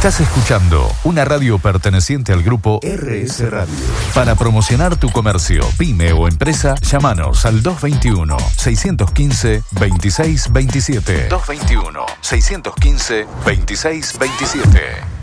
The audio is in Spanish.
Estás escuchando una radio perteneciente al grupo RS Radio. Para promocionar tu comercio, pyme o empresa, llámanos al 221-615-2627. 221-615-2627.